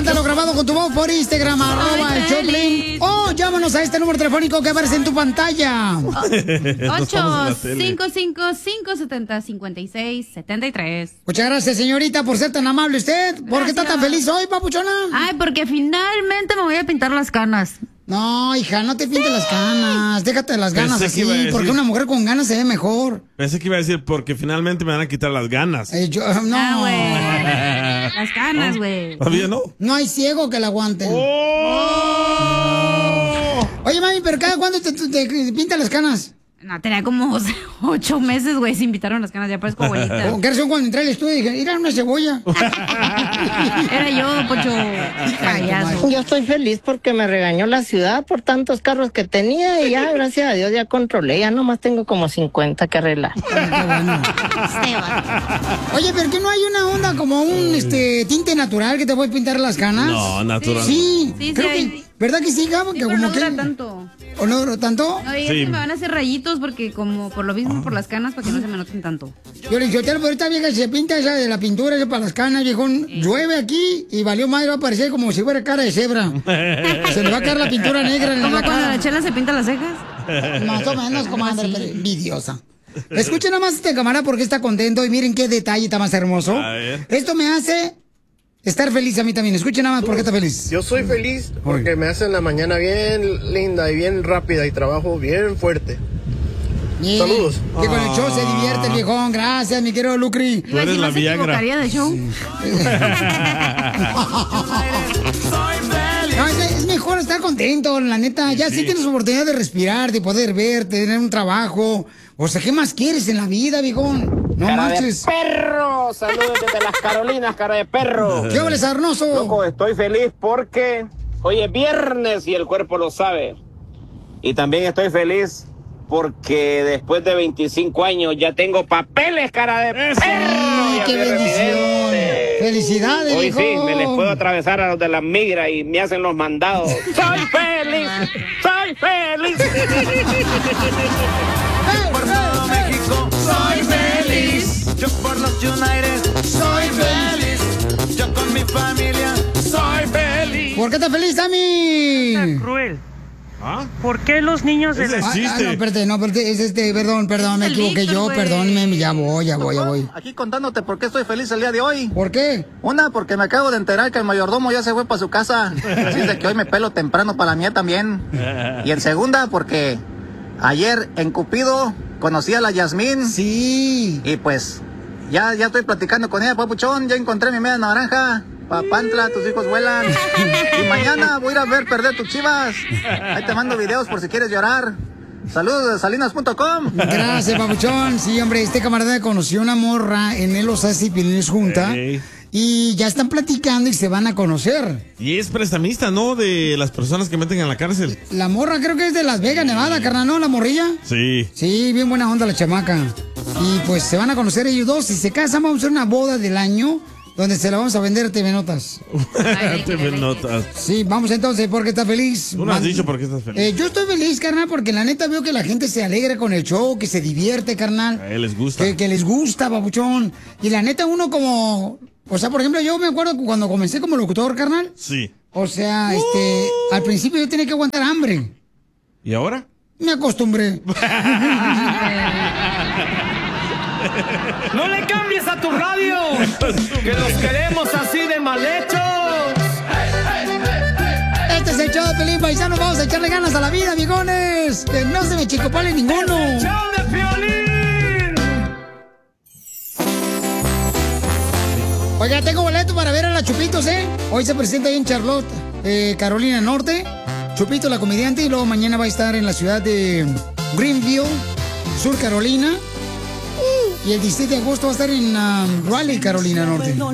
mándalo grabado con tu voz por Instagram, @el Choplin. O llámanos a este número telefónico que aparece en tu pantalla. 855-570-5673. Muchas gracias, señorita, por ser tan amable usted. ¿Por qué está tan feliz hoy, papuchona? Ay, porque finalmente me voy a pintar las canas. No, hija, no te pintes las canas. Déjate las ganas así, porque una mujer con ganas se ve mejor. Pensé que iba a decir, porque finalmente me van a quitar las ganas. No, güey. Las canas, güey. ¿Todavía no? No hay ciego que la aguante. Oye, mami, pero ¿cada cuándo te pintan las canas? No, tenía como 8 meses, güey, se invitaron las canas, ya parezco abuelita. ¿Qué razón cuando entré al estudio dije, mira una cebolla? Era yo, Pocho. Payaso. Yo estoy feliz porque me regañó la ciudad por tantos carros que tenía y ya, gracias a Dios, ya controlé. Ya nomás tengo como 50 que arreglar. Oye, ¿pero qué no hay una onda como un tinte natural que te puedes pintar las canas? No, natural. Sí, Sí, creo sí, que, ¿verdad que sí, Gabo? Sí, Que pero como no dura que... tanto. ¿O no duró tanto? No, es que me van a hacer rayitos porque como por lo mismo por las canas para que no se me noten tanto. Yo le dije, pero esta vieja se pinta esa de la pintura, esa para las canas, viejón. Llueve aquí y valió madre, va a parecer como si fuera cara de cebra. Se le va a caer la pintura negra en ¿Como la cuando cara. la Chela se pinta las cejas? Más o menos, comadre, pero envidiosa. Escuchen nada más este camarada porque está contento y miren qué detalle está más hermoso. A ver. Esto me hace estar feliz a mí también. Escuchen nada más por qué está feliz. Yo soy feliz porque me hacen la mañana bien linda y bien rápida y trabajo bien fuerte. Bien, Saludos. que con el show se divierte el viejón. Gracias, mi querido Lucri. Tú eres la Viagra. de show? No, es mejor estar contento, la neta. Ya sí tienes oportunidad de respirar, de poder ver, de tener un trabajo. O sea, ¿qué más quieres en la vida, viejón? No cara manches. de perro, saludos desde las Carolinas, cara de perro. ¿Qué hables, Arnoso? Loco, estoy feliz porque hoy es viernes y el cuerpo lo sabe. Y también estoy feliz porque después de 25 años ya tengo papeles, cara de perro. ¡Ay, qué bendición! ¡Felicidades, Hoy hijo! sí, me les puedo atravesar a los de la migra y me hacen los mandados. ¡Soy feliz! ¡Soy feliz! Por todo México soy feliz. Yo por los United soy feliz. Yo con mi familia soy feliz. ¿Por qué estás feliz, Tami? Cruel. ¿Ah? ¿Por qué los niños de la... No, espérate, es perdón, me equivoqué yo, perdónme, ya voy. Aquí contándote por qué estoy feliz el día de hoy. ¿Por qué? Una, porque me acabo de enterar que el mayordomo ya se fue para su casa. Así es de que hoy me pelo temprano para la mía también. Y en segunda, porque ayer en Cupido conocí a la Yasmín. Sí. Y pues, ya estoy platicando con ella, papuchón. Ya encontré mi media naranja. Papantla, tus hijos vuelan. Y mañana voy a ir a ver perder tus Chivas. Ahí te mando videos por si quieres llorar. Saludos de salinas.com. Gracias, papuchón. Sí, hombre, este camarada conoció una morra en el Osasi Pilines Junta. Y ya están platicando y se van a conocer. Y es prestamista, ¿no? De las personas que meten en la cárcel. La morra creo que es de Las Vegas, Nevada, carnal, ¿no? La morrilla. Sí. Sí, bien buena onda la chamaca. Y pues se van a conocer ellos dos. Si se casan, vamos a hacer una boda del año donde se la vamos a vender TV Notas. TV Notas. Sí, vamos entonces, ¿por qué estás feliz? Tú no has dicho por qué estás feliz. Yo estoy feliz, carnal, porque la neta veo que la gente se alegra con el show, que se divierte, carnal. A él les gusta. Que les gusta, papuchón. Y la neta uno como... O sea, por ejemplo, yo me acuerdo cuando comencé como locutor, carnal. Sí. O sea, al principio yo tenía que aguantar hambre. ¿Y ahora? Me acostumbré. No le cambies a tu radio, que los queremos así de mal hechos. Este es el show de Pelín Paisano. Vamos a echarle ganas a la vida, viejones. Que no se me chicopale ninguno. ¡El show de Piolín! Oiga, tengo boleto para ver a la Chupitos, ¿eh? Hoy se presenta ahí en Charlotte, Carolina Norte. Chupito, la comediante, y luego mañana va a estar en la ciudad de Greenville, Sur Carolina. Y el 17 de agosto va a estar en Raleigh, Carolina Norte.